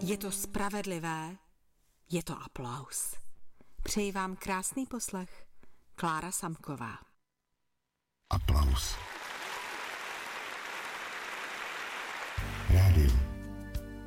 Je to spravedlivé, je to aplaus. Přeji vám krásný poslech. Klára Samková. Aplaus.